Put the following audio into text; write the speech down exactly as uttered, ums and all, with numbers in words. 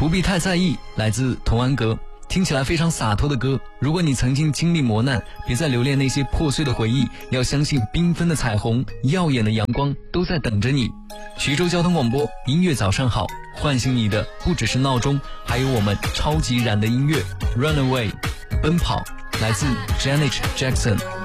不必太在意，来自童安格。听起来非常洒脱的歌，如果你曾经经历磨难，别再留恋那些破碎的回忆，要相信缤纷的彩虹，耀眼的阳光都在等着你。徐州交通广播，音乐早上好，唤醒你的不只是闹钟，还有我们超级燃的音乐。 Runaway 奔跑，来自 Janet Jackson。